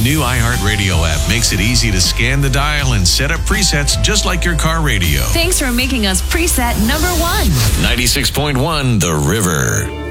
new iHeartRadio app makes it easy to scan the dial and set up presets just like your car radio. Thanks for making us preset number 1. 96.1 The River.